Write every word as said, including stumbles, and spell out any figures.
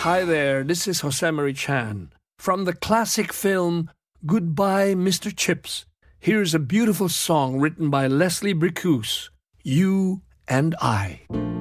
Hi there, this is Jose Chan. From the classic film Goodbye, Mister Chips, here's a beautiful song written by Leslie Bricusse, You and I.